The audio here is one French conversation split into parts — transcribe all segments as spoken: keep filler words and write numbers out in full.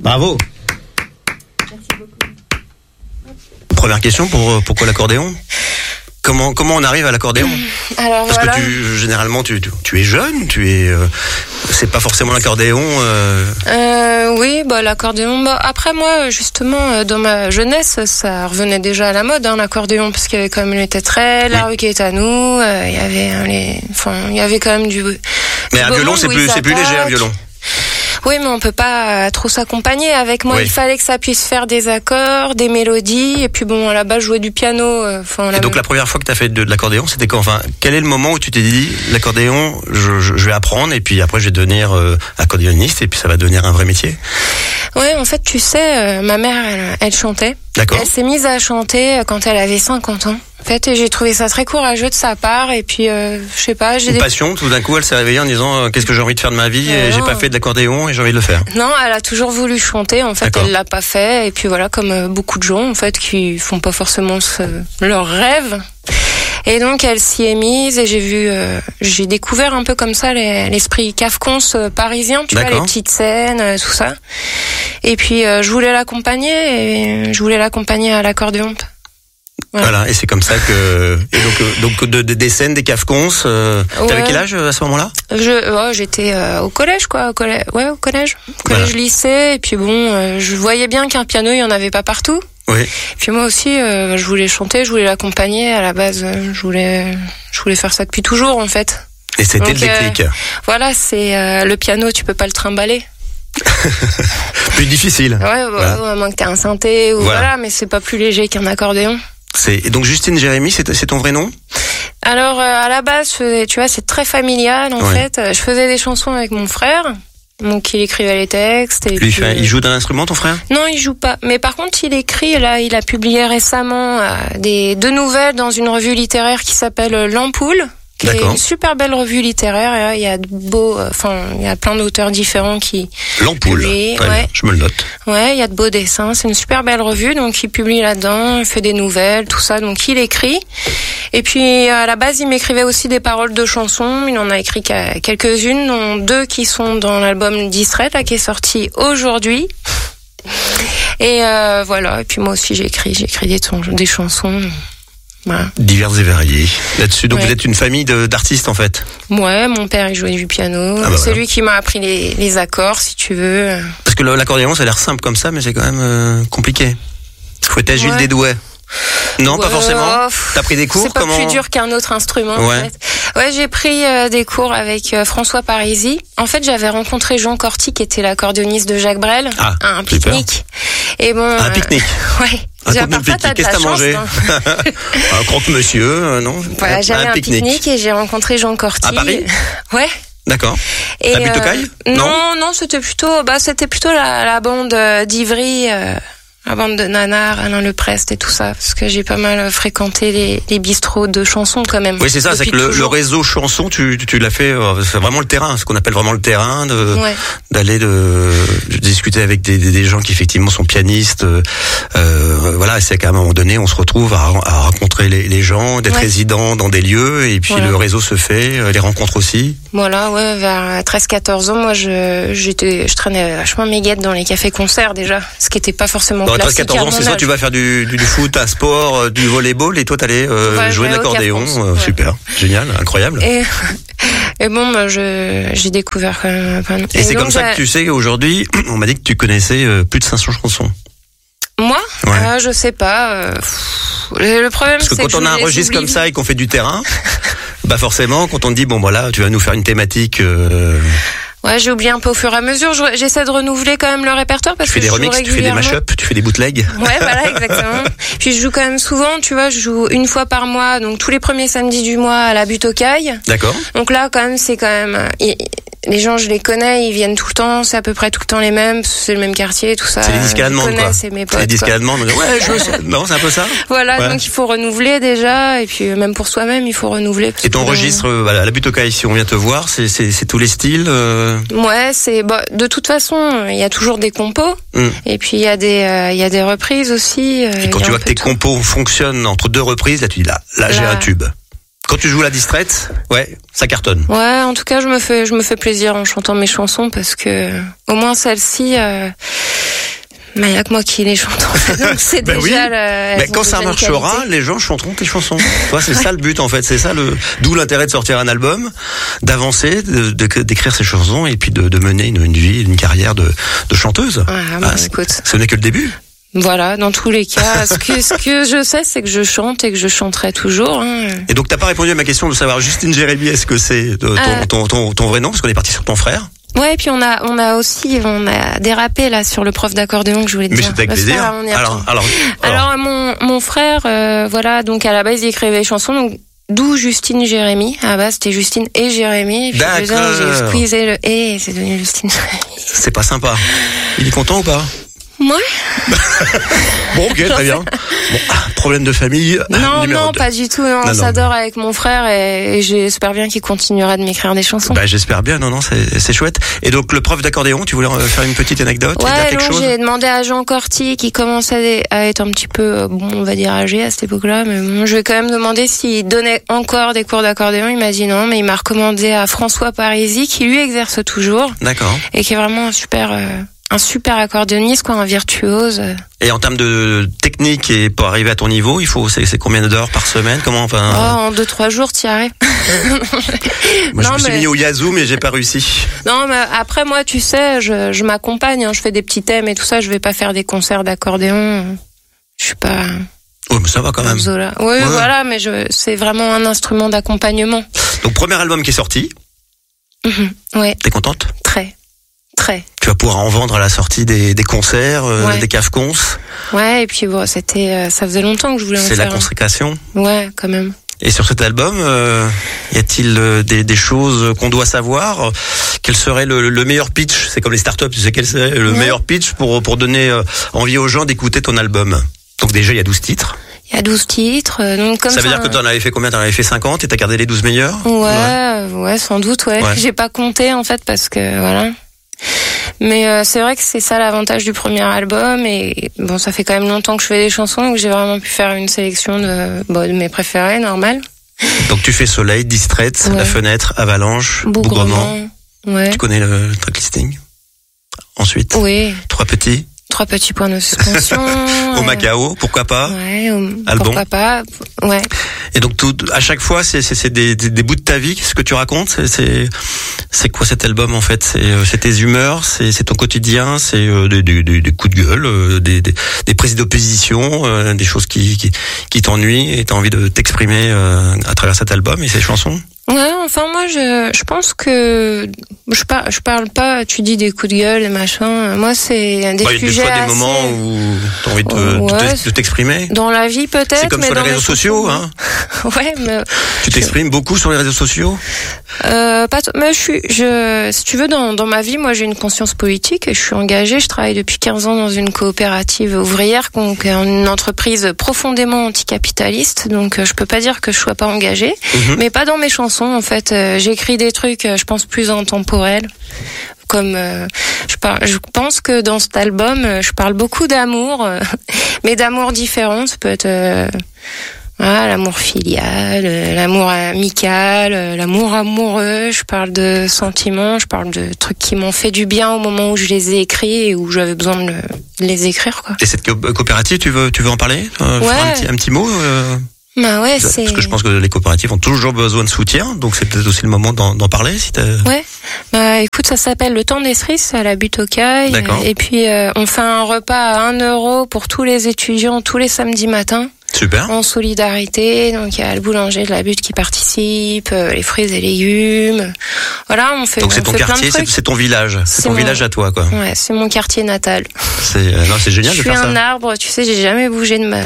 Bravo. Merci beaucoup. Première question, pour, pourquoi l'accordéon ? Comment comment on arrive à l'accordéon ? Alors Parce voilà. que tu généralement tu, tu tu es jeune, tu es euh, c'est pas forcément l'accordéon. Euh... Euh, oui, bah l'accordéon. Bah après moi, justement, dans ma jeunesse, ça revenait déjà à la mode, hein, l'accordéon, parce qu'il y avait quand même les Tétrelles, la Oui. rue qui est à nous. Euh, il y avait hein, les, enfin, il y avait quand même du. Mais du un beau violon, monde, c'est plus Louise c'est plus léger un Attaque. violon. Oui, mais on peut pas euh, trop s'accompagner avec moi. Oui. Il fallait que ça puisse faire des accords, des mélodies, et puis bon, à la base, jouer du piano. Enfin, euh, Et donc la première fois que tu as fait de, de l'accordéon, c'était quand ? Enfin, quel est le moment où tu t'es dit l'accordéon, je, je, je vais apprendre et puis après je vais devenir euh, accordéoniste et puis ça va devenir un vrai métier ? Ouais, en fait, tu sais, euh, ma mère, elle, elle chantait. D'accord. Elle s'est mise à chanter quand elle avait cinquante ans. En fait, et j'ai trouvé ça très courageux de sa part. Et puis, euh, je sais pas, j'ai Une des... passion, tout d'un coup elle s'est réveillée en disant euh, qu'est-ce que j'ai envie de faire de ma vie Euh, et j'ai non. pas fait de l'accordéon et j'ai envie de le faire. Non, elle a toujours voulu chanter. En fait, D'accord. elle l'a pas fait. Et puis voilà, comme euh, beaucoup de gens, en fait, qui font pas forcément ce... leur rêve. Et donc, elle s'y est mise et j'ai vu, euh, j'ai découvert un peu comme ça les, l'esprit Cafcons euh, parisien, tu vois, D'accord. les petites scènes, euh, tout ça. Et puis, euh, je voulais l'accompagner et je voulais l'accompagner à l'accordéon. Voilà. Voilà. Et c'est comme ça que et donc euh, donc de, de- des scènes, des cafcons. Euh, Ouais. T'avais quel âge euh, à ce moment-là ? Je, ouais, j'étais euh, au collège, quoi, au collège, ouais, au collège, collège, Voilà. lycée. Et puis bon, euh, je voyais bien qu'un piano, il y en avait pas partout. Oui. Puis moi aussi, euh, je voulais chanter, je voulais l'accompagner. À la base, euh, je voulais, je voulais faire ça depuis toujours, en fait. Et c'était Donc, le déclic. euh, Voilà, c'est euh, le piano, tu peux pas le trimballer. Plus difficile. Ouais, bah, Voilà. à moins que t'aies un synthé ou Voilà. voilà. Mais c'est pas plus léger qu'un accordéon. C'est et donc Justine Jérémy, c'est c'est ton vrai nom ? Alors euh, à la base, je faisais, tu vois, c'est très familial en Ouais. fait. Je faisais des chansons avec mon frère, donc il écrivait les textes. Et Lui, puis, fait, il joue d'un instrument, ton frère ? Non, il joue pas. Mais par contre, il écrit. Là, il a publié récemment euh, des deux nouvelles dans une revue littéraire qui s'appelle L'Ampoule, qui est D'accord. une super belle revue littéraire. Et là, il y a de beaux, enfin, euh, il y a plein d'auteurs différents qui. L'ampoule. Oui, Très ouais. bien, je me le note. Ouais, il y a de beaux dessins. C'est une super belle revue. Donc, il publie là-dedans, il fait des nouvelles, tout ça. Donc, il écrit. Et puis, à la base, il m'écrivait aussi des paroles de chansons. Il en a écrit quelques-unes, dont deux qui sont dans l'album Distrait, là, qui est sorti aujourd'hui. Et euh, voilà. Et puis moi aussi, j'ai écrit, j'ai écrit des, ton- des chansons. Voilà. Divers et variés. Là-dessus, donc Ouais. vous êtes une famille de- d'artistes en fait. Ouais, mon père, il jouait du piano. Ah bah c'est voilà. lui qui m'a appris les, les accords, si tu veux. Parce que le- l'accordéon, ça a l'air simple comme ça, mais c'est quand même euh, compliqué. Faut être agile Ouais. des doigts. Non, pas Ouais, forcément. oh, pff, T'as pris des cours C'est pas comment plus dur qu'un autre instrument. Ouais. En fait. Ouais, j'ai pris euh, des cours avec euh, François Parisi. En fait, j'avais rencontré Jean Corti, qui était l'accordéoniste de Jacques Brel, Ah, à un super. pique-nique. Et bon, Un euh, pique-nique. Ouais. J'ai- Raconte-nous le parfois, pique-nique. t'as de Qu'est-ce que la t'as chance, mangé hein. Un croque-monsieur, euh, non Voilà, j'avais un pique-nique et j'ai rencontré Jean Corti. À Paris ? Ouais. D'accord. Et À Butocaille ? non, Non non, c'était plutôt, bah, c'était plutôt la, la bande euh, d'Ivry, euh, la bande de Nanar, Alain Leprest et tout ça, parce que j'ai pas mal fréquenté les, les bistrots de chansons quand même. Oui, c'est ça, c'est depuis que le, le toujours. réseau chanson, tu, tu, tu l'as fait, euh, c'est vraiment le terrain, ce qu'on appelle vraiment le terrain, de, Ouais. d'aller de, de discuter avec des, des, des gens qui effectivement sont pianistes. Euh, euh, voilà, c'est qu'à un moment donné, on se retrouve à, à rencontrer les, les gens, d'être Ouais. résident dans des lieux, et puis Voilà. le réseau se fait, euh, les rencontres aussi. Voilà, ouais, vers treize quatorze ans, moi, je, j'étais, je traînais vachement mes guettes dans les cafés-concerts déjà, ce qui était pas forcément Dans classique quatorze à ans, mon c'est ça, âge. tu vas faire du, du, du foot, un sport, euh, du volleyball, et toi t'allais euh, Ouais, jouer de jouer au l'accordéon. Cafons, euh, ouais. Super, génial, incroyable. Et, et bon, bah, je, j'ai découvert quand même pas mal. Et, c'est donc, comme ça j'ai- que tu sais qu'aujourd'hui, on m'a dit que tu connaissais euh, plus de cinq cents chansons. Moi, Ouais. euh, je sais pas. euh, pff, le, le problème, Parce que c'est quand que on je a un les registre oublie comme ça et qu'on fait du terrain, bah forcément, quand on te dit bon voilà, tu vas nous faire une thématique, euh, Ouais, j'ai oublié un peu au fur et à mesure. Je- J'essaie de renouveler quand même le répertoire parce tu fais que des je joue remixes, tu fais des régulièrement. mashups, tu fais des bootlegs. Ouais, voilà, exactement. Puis je joue quand même souvent, tu vois, je joue une fois par mois, donc tous les premiers samedis du mois à la Butocaille. D'accord. Donc là, quand même, c'est quand même... il- les gens, je les connais, ils viennent tout le temps, c'est à peu près tout le temps les mêmes, parce que c'est le même quartier, tout ça. C'est les disques Je allemands, connais, quoi. c'est mes C'est potes, les disques quoi. allemands. on dit, Ouais, je veux ça. Non, c'est un peu ça. Voilà, Ouais. donc il faut renouveler déjà, et puis même pour soi-même, il faut renouveler. parce Et ton que- registre, euh, voilà, la Butocaille, si on vient te voir, c'est c'est c'est tous les styles. Euh... Ouais, c'est bah, de toute façon, il y a toujours des compos, Mm. et puis il y a des euh, il y a des reprises aussi. euh, Et quand il y a tu un vois que peu tes de tout. compos fonctionnent entre deux reprises, là tu dis là, là j'ai Là. un tube. Quand tu joues la distraite, ouais, ça cartonne. Ouais, en tout cas, je me fais je me fais plaisir en chantant mes chansons parce que au moins celle-ci, euh, Mais il n'y a que moi qui les chante. Donc c'est ben déjà oui. le. Mais quand ça marchera, qualité. Les gens chanteront tes chansons. Toi, c'est ouais. ça le but en fait. C'est ça le. D'où l'intérêt de sortir un album, d'avancer, de, de, d'écrire ses chansons et puis de, de mener une, une vie, une carrière de, de chanteuse. Ouais, bah, ah, écoute. Ce n'est que le début. Voilà, dans tous les cas, ce que, ce que je sais, c'est que je chante et que je chanterai toujours. Hein. Et donc, t'as pas répondu à ma question de savoir Justine Jérémy, est-ce que c'est ton, euh... ton, ton, ton vrai nom, parce qu'on est parti sur ton frère. Ouais, et puis on a, on a aussi, on a dérapé là sur le prof d'accordéon que je voulais te Mais dire. Mais c'était avec plaisir. Alors, alors, alors, alors, alors, mon, mon frère, euh, voilà, donc à la base il écrivait des chansons, donc d'où Justine Jérémy. À la base c'était Justine et Jérémy. Et puis D'accord. J'ai squeezé le et, et c'est devenu Justine Jérémy. C'est pas sympa. Il est content ou pas? Ouais. Bon, ok, très bien. Bon, problème de famille. Non, non, deux. Pas du tout. Non, non on s'adore avec mon frère et, et j'espère bien qu'il continuera de m'écrire des chansons. Bah, j'espère bien. Non, non, c'est, c'est chouette. Et donc, le prof d'accordéon, tu voulais faire une petite anecdote? Ouais, dire quelque non, chose j'ai demandé à Jean Corti, qui commençait à être un petit peu, bon, on va dire âgé à cette époque-là, mais bon, je vais quand même demander s'il donnait encore des cours d'accordéon. Il m'a dit non, mais il m'a recommandé à François Parisi, qui lui exerce toujours. D'accord. Et qui est vraiment un super. Euh, Un super accordéoniste, quoi, un virtuose. Et en termes de technique et pour arriver à ton niveau, il faut c'est, c'est combien d'heures par semaine? Comment enfin Oh, en deux trois jours, t'y arrives. Moi, non, je me suis mais... mis au yazoo, mais j'ai pas réussi. Non, mais après moi, tu sais, je, je m'accompagne, hein, je fais des petits thèmes et tout ça. Je vais pas faire des concerts d'accordéon. Je suis pas. Oh, mais ça va quand même. Zola. Oui, ouais. Voilà, mais je, c'est vraiment un instrument d'accompagnement. Donc premier album qui est sorti. Mmh, ouais. T'es contente? Très. Très. Tu vas pouvoir en vendre à la sortie des, des concerts, euh, ouais. des cafcons. Ouais, et puis bon, c'était, euh, ça faisait longtemps que je voulais en C'est faire. C'est la consécration. Ouais, quand même. Et sur cet album, euh, y a-t-il euh, des, des choses qu'on doit savoir? Quel serait le, le meilleur pitch? C'est comme les startups, tu sais quel c'est le ouais. meilleur pitch pour pour donner euh, envie aux gens d'écouter ton album? Donc déjà, il y a douze titres. Il y a douze titres, donc comme ça. Ça veut dire que t'en avais fait combien? T'en avais fait cinquante et t'as gardé les douze meilleurs? Ouais, ouais, ouais sans doute, ouais. ouais. J'ai pas compté en fait parce que voilà. Mais euh, c'est vrai que c'est ça l'avantage du premier album et bon, ça fait quand même longtemps que je fais des chansons donc j'ai vraiment pu faire une sélection de, bon, de mes préférés, normal. Donc tu fais Soleil, Distraite, ouais. La Fenêtre, Avalanche, Bougrement. Ouais. Tu connais le track listing? Ensuite, oui. Trois petits. Trois petits points de suspension. Au Macao, pourquoi pas? Ouais, au, pourquoi pas? Ouais. Et donc tout, à chaque fois, c'est, c'est, c'est des, des, des bouts de ta vie, ce que tu racontes. C'est, c'est, c'est quoi cet album en fait? C'est, c'est tes humeurs, c'est, c'est ton quotidien, c'est euh, des, des, des coups de gueule, euh, des, des, des prises d'opposition, euh, des choses qui, qui, qui t'ennuient et t'as envie de t'exprimer euh, à travers cet album et ces chansons. Ouais, enfin moi je je pense que je parle je parle pas. Tu dis des coups de gueule et machin. Moi c'est des bah, sujets. Des fois assez... des moments où t'as envie de, euh, ouais, de t'exprimer. Dans la vie peut-être. C'est comme mais sur dans les réseaux sociaux, hein. Ouais, mais tu t'exprimes je... beaucoup sur les réseaux sociaux. Euh, pas t- mais je suis je si tu veux dans dans ma vie moi j'ai une conscience politique et je suis engagée. Je travaille depuis quinze ans dans une coopérative ouvrière, donc une entreprise profondément anticapitaliste. Donc je peux pas dire que je sois pas engagée, mm-hmm. mais pas dans mes chansons. En fait, euh, j'écris des trucs, euh, je pense, plus intemporels. Comme euh, je, par... je pense que dans cet album, euh, je parle beaucoup d'amour, euh, mais d'amour différent. Ça peut être euh, voilà, l'amour filial, euh, l'amour amical, euh, l'amour amoureux. Je parle de sentiments, je parle de trucs qui m'ont fait du bien au moment où je les ai écrits et où j'avais besoin de, le... de les écrire, quoi. Et cette co- coopérative, tu veux, tu veux en parler? euh, Ouais. Un petit, un petit mot euh... Bah ouais, c'est... Parce que je pense que les coopératives ont toujours besoin de soutien, donc c'est peut-être aussi le moment d'en, d'en parler. Si t'as... Ouais, bah écoute, ça s'appelle le Temps des Cerises à la Butte aux Cailles. D'accord. Et puis euh, on fait un repas à un euro pour tous les étudiants tous les samedis matins. Super. En solidarité, donc il y a le boulanger de la Butte qui participe, euh, les fruits et légumes. Voilà, on fait. Donc c'est on ton fait quartier, plein de c'est, c'est ton village, c'est, c'est ton mon... village à toi, quoi. Ouais, c'est mon quartier natal. C'est euh, non, c'est génial je de faire ça. Je suis un arbre, tu sais, j'ai jamais bougé de ma.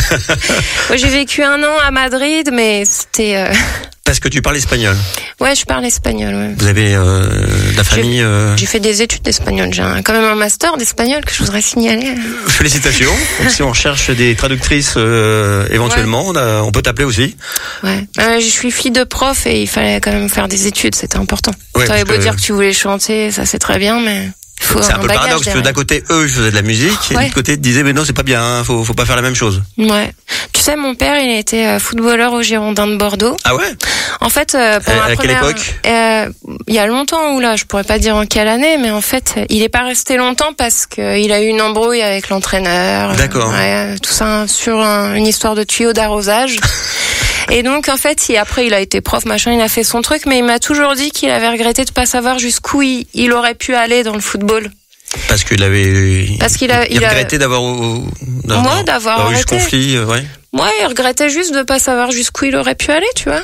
Moi, j'ai vécu un an à Madrid, mais c'était. Euh... Parce que tu parles espagnol. Ouais, je parle espagnol. Ouais. Vous avez euh, de la famille. J'ai, euh... j'ai fait des études d'espagnol. J'ai un, quand même un master d'espagnol que je voudrais signaler. Félicitations. Donc, si on cherche des traductrices euh, éventuellement, ouais. on, a, on peut t'appeler aussi. Ouais. Euh, je suis fille de prof et il fallait quand même faire des études. C'était important. Ouais, t'avais beau que... dire que tu voulais chanter, ça c'est très bien, mais faut c'est un, un peu le paradoxe, parce que d'un côté, eux, ils faisaient de la musique, ouais. et de l'autre côté, ils disaient, mais non, c'est pas bien, hein, faut, faut pas faire la même chose. Ouais. Tu sais, mon père, il était footballeur au Girondins de Bordeaux. Ah ouais? En fait, euh, pendant à, la à première, quelle époque? euh, il y a longtemps, ou là, je pourrais pas dire en quelle année, mais en fait, il est pas resté longtemps parce qu'il a eu une embrouille avec l'entraîneur. D'accord. Ouais, tout ça sur un, une histoire de tuyau d'arrosage. Et donc, en fait, il, après, il a été prof, machin, il a fait son truc, mais il m'a toujours dit qu'il avait regretté de pas savoir jusqu'où il, il aurait pu aller dans le football. Parce qu'il avait, Parce qu'il a, il, il regrettait a... d'avoir, d'avoir, moi, d'avoir, d'avoir eu ce conflit, euh, ouais. Moi, il regrettait juste de pas savoir jusqu'où il aurait pu aller, tu vois.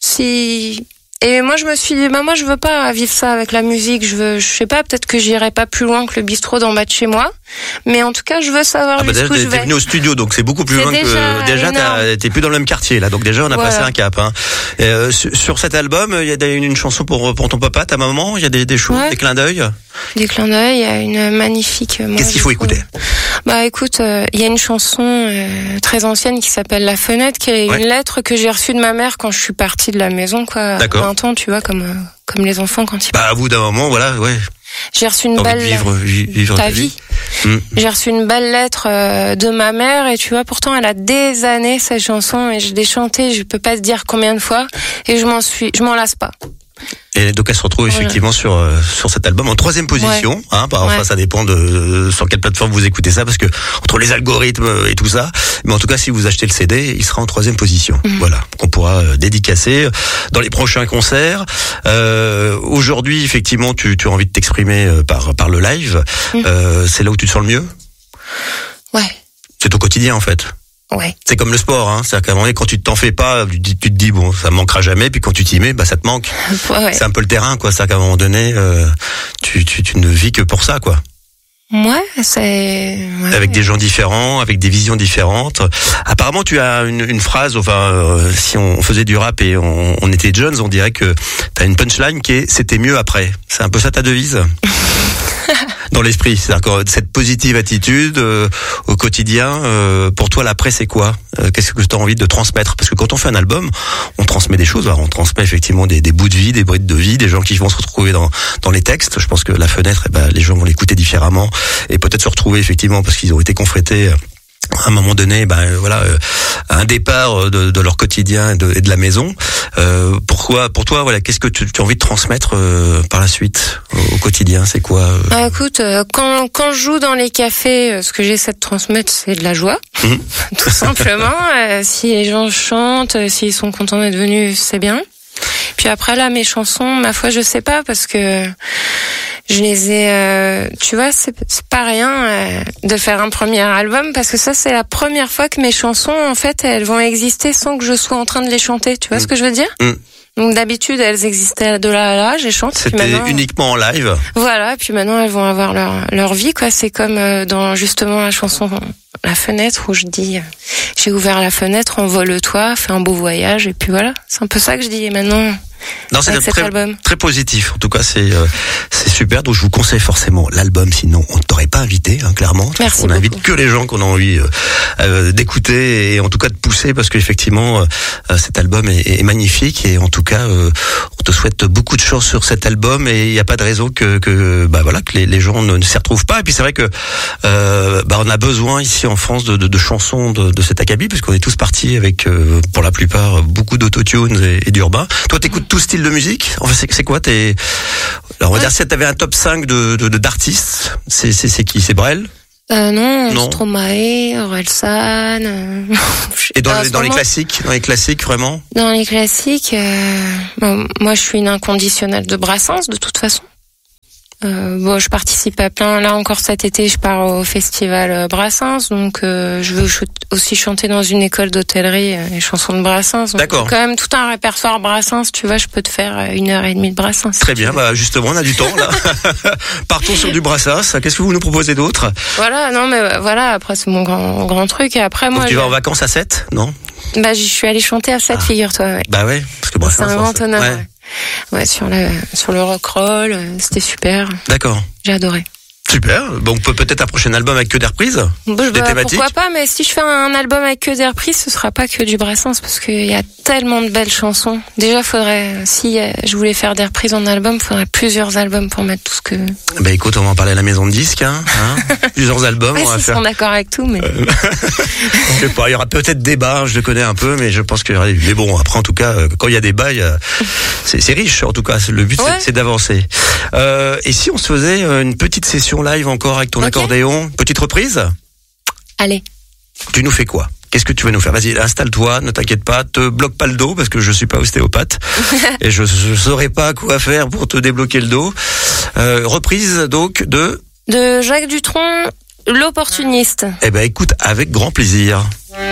Si, et moi, je me suis dit, bah, moi, je veux pas vivre ça avec la musique, je veux, je sais pas, peut-être que j'irai pas plus loin que le bistrot d'en bas de chez moi. Mais en tout cas, je veux savoir ah bah jusqu'où déjà, je vais. T'es venu au studio, donc c'est beaucoup plus c'est loin déjà que déjà. T'as, t'es plus dans le même quartier là, donc déjà on a voilà. passé un cap. Hein. Et, euh, sur, sur cet album, il y a une, une chanson pour pour ton papa, ta maman. Il y a des des choses, ouais. des clins d'œil. Des clins d'œil. Il y a une magnifique. Moi, Qu'est-ce qu'il faut écouter? Bah écoute, euh, il y a une chanson euh, très ancienne qui s'appelle La Fenêtre, qui est ouais. une lettre que j'ai reçue de ma mère quand je suis partie de la maison, quoi. D'accord. vingt ans, tu vois, comme euh, comme les enfants quand ils. Bah à bout d'un moment, voilà, ouais. J'ai reçu une belle vivre, vivre ta, ta vie. vie. Mmh. J'ai reçu une belle lettre euh, de ma mère et tu vois, pourtant elle a des années cette chanson et je l'ai chantée, je peux pas te dire combien de fois et je m'en suis, je m'en lasse pas. Et donc elle se retrouve voilà. effectivement sur euh, sur cet album en troisième position. Ouais. Hein, enfin ouais. ça dépend de, de sur quelle plateforme vous écoutez ça, parce que entre les algorithmes et tout ça. Mais en tout cas, si vous achetez le C D, il sera en troisième position. Mmh. Voilà, qu'on pourra euh, dédicacer dans les prochains concerts. Euh, aujourd'hui, effectivement, tu, tu as envie de t'exprimer euh, par par le live. Mmh. Euh, c'est là où tu te sens le mieux. Ouais. C'est ton quotidien en fait. Ouais. C'est comme le sport, hein. C'est-à-dire qu'à un moment donné, quand tu t'en fais pas, tu, tu te dis bon, ça me manquera jamais. Puis quand tu t'y mets, bah ça te manque. Ouais. C'est un peu le terrain, quoi. C'est-à-dire qu'à un moment donné, euh, tu, tu, tu ne vis que pour ça, quoi. Ouais, c'est. Ouais. Avec des gens différents, avec des visions différentes. Apparemment, tu as une, une phrase. Enfin, euh, si on faisait du rap et on, on était jeunes, on dirait que t'as une punchline qui est "c'était mieux après". C'est un peu ça ta devise. Dans l'esprit, c'est-à-dire que cette positive attitude euh, au quotidien, euh, pour toi l'après c'est quoi? euh, Qu'est-ce que tu as envie de transmettre? Parce que quand on fait un album, on transmet des choses. Alors, on transmet effectivement des, des bouts de vie, des brides de vie, des gens qui vont se retrouver dans dans les textes. Je pense que La Fenêtre, eh ben, les gens vont l'écouter différemment et peut-être se retrouver effectivement parce qu'ils ont été confrontés à un moment donné, ben voilà, euh, un départ de, de leur quotidien et de, et de la maison. Euh, pourquoi, pour toi, voilà, qu'est-ce que tu, tu as envie de transmettre euh, par la suite au, au quotidien? C'est quoi euh... Ah, écoute, euh, quand quand je joue dans les cafés, ce que j'essaie de transmettre, c'est de la joie, mmh. tout simplement. Euh, si les gens chantent, s'ils sont contents d'être venus, c'est bien. Puis après là, mes chansons, ma foi, je sais pas parce que je les ai, euh, tu vois, c'est, c'est pas rien euh, de faire un premier album parce que ça, c'est la première fois que mes chansons, en fait, elles vont exister sans que je sois en train de les chanter. Tu vois mmh. ce que je veux dire? mmh. Donc d'habitude, elles existaient de là à là, je les chante. C'était maintenant, uniquement en live. Voilà, puis maintenant elles vont avoir leur leur vie, quoi. C'est comme euh, dans justement la chanson La Fenêtre où je dis, euh, j'ai ouvert la fenêtre, envole-toi, fais un beau voyage, et puis voilà. C'est un peu ça que je dis. Et maintenant. Non, c'est très, album. très positif. En tout cas, c'est euh, c'est super. Donc, je vous conseille forcément l'album. Sinon, on ne t'aurait pas invité, hein, clairement. Merci on beaucoup. Invite que les gens qu'on a envie euh, euh, d'écouter et en tout cas de pousser, parce qu'effectivement, euh, cet album est, est magnifique. Et en tout cas, euh, on te souhaite beaucoup de chance sur cet album. Et il n'y a pas de raison que que bah voilà que les, les gens ne, ne s'y retrouvent pas. Et puis c'est vrai que euh, bah on a besoin ici en France de, de, de chansons de, de cet acabit, puisqu'on est tous partis avec, euh, pour la plupart, beaucoup d'autotunes et, et d'urbain. Toi, t'écoutes tout style de musique? Enfin, c'est, c'est quoi tes... Alors, on va ouais. dire si t'avais un top cinq de, de, de d'artistes, c'est, c'est, c'est qui? C'est Brel? Euh, non, non. Stromae, Orelsan. Euh... Et dans, les, dans les classiques, dans les classiques vraiment? Dans les classiques, euh... bon, moi je suis une inconditionnelle de Brassens de toute façon. Euh, bon, je participe à plein. Là encore cet été, je pars au festival Brassens, donc euh, je veux ch- aussi chanter dans une école d'hôtellerie euh, les chansons de Brassens. Donc, d'accord. Quand même tout un répertoire Brassens, tu vois, je peux te faire une heure et demie de Brassens. Très bien, bah justement, on a du temps là. Partons sur du Brassens. Qu'est-ce que vous nous proposez d'autre? Voilà, non mais euh, voilà. Après c'est mon grand grand truc. Et après donc moi. Tu je... vas en vacances à Sète, non? Bah je suis allée chanter à Sète, ah. figure-toi. Ouais. Bah ouais, parce que Brassens. C'est un grand honneur. Ouais. Ouais. Ouais, sur le sur le rock'n'roll, c'était super. D'accord. J'ai adoré. Super. Donc peut-être un prochain album avec que des reprises, bah, des bah, thématiques. Pourquoi pas, mais si je fais un album avec que des reprises, ce sera pas que du Brassens parce qu'il y a tellement de belles chansons. Déjà, faudrait, si je voulais faire des reprises en album, faudrait plusieurs albums pour mettre tout ce que... Bah écoute, on va en parler à la maison de disques, hein, hein plusieurs albums, ouais, on va ils faire. sont d'accord avec tout, mais... Euh, je sais pas, il y aura peut-être débat, je le connais un peu, mais je pense qu'il y aura... Mais bon, après en tout cas, quand il y a débat, il y a... c'est, c'est riche en tout cas, le but ouais. c'est, c'est d'avancer. Euh, et si on se faisait une petite session live encore avec ton okay. accordéon, petite reprise? Allez. Tu nous fais quoi? Qu'est-ce que tu vas nous faire? Vas-y, installe-toi, ne t'inquiète pas, te bloque pas le dos parce que je suis pas ostéopathe et je, je saurais pas quoi faire pour te débloquer le dos. Euh, reprise donc de de Jacques Dutronc, L'Opportuniste. Eh ben écoute, avec grand plaisir.